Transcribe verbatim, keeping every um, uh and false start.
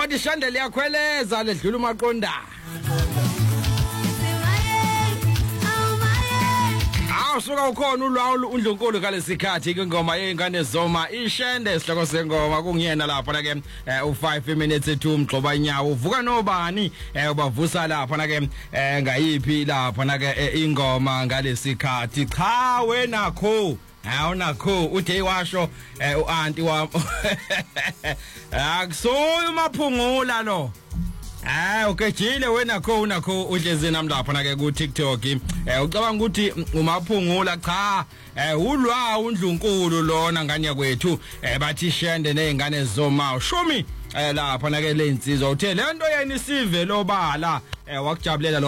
bathi Shandile yakhweleza ledlula umaqonda awusuka ukhona ulwawu uNdlunkulu ngalesikhathi ingoma yengane Zoma ishende isihloko sengoma kungiyena lapha na ke u five minutes to umgxoba inyawo uvuka nobani ubavusa lapha na ke ngayiphi lapha na ke ingoma ngalesikhathi cha wena kho awunakho uthe washo uanti wa akusuyo maphungula lo Ah ukejile wena kho unakho uhlezi nami lapha na ke ku TikTok eh ucabanga ukuthi umaphungula cha eh ulwa uNdlunkulu lona ngane kwethu eh bathi Shende nezingane Zoma shumi eh lapha na ke lensizwa uthe lento yena isive lobala eh wakujabulela